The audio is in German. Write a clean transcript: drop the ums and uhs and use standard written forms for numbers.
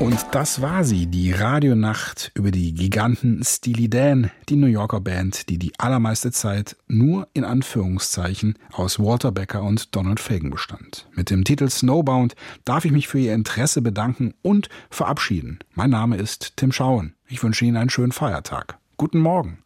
Und das war sie, die Radionacht über die Giganten Steely Dan, die New Yorker Band, die die allermeiste Zeit nur in Anführungszeichen aus Walter Becker und Donald Fagen bestand. Mit dem Titel Snowbound darf ich mich für Ihr Interesse bedanken und verabschieden. Mein Name ist Tim Schauen. Ich wünsche Ihnen einen schönen Feiertag. Guten Morgen.